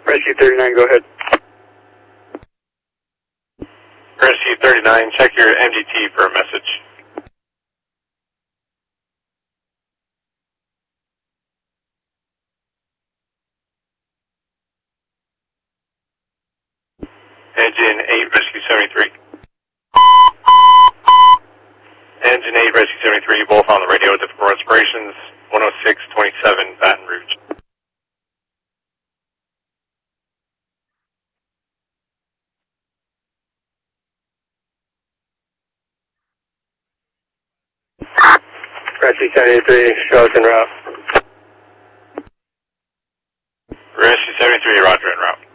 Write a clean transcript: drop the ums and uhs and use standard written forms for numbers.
Rescue 39, go ahead. Rescue 39, check your MDT for a message. Engine 8, Rescue 73. Engine 8, Rescue 73, both on the radio, difficult respirations, 10627 Baton Rouge. Rescue 73, show us en route. Rescue 73, roger, en route.